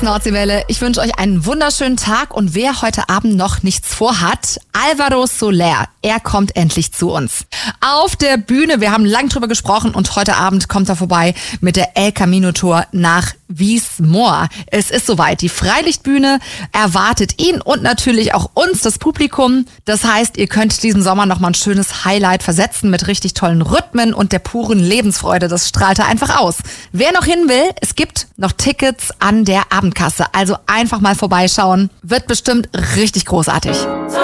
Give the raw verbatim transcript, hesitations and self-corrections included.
Nordseewelle, ich wünsche euch einen wunderschönen Tag und wer heute Abend noch nichts vorhat, Alvaro Soler, er kommt endlich zu uns. Auf der Bühne, wir haben lang drüber gesprochen und heute Abend kommt er vorbei mit der El Camino Tour nach Wiesmoor. Es ist soweit, die Freilichtbühne erwartet ihn und natürlich auch uns, das Publikum. Das heißt, ihr könnt diesen Sommer nochmal ein schönes Highlight versetzen mit richtig tollen Rhythmen und der puren Lebensfreude. Das strahlt er einfach aus. Wer noch hin will, es gibt noch Tickets an der Abendkasse. Also einfach mal vorbeischauen. Wird bestimmt richtig großartig.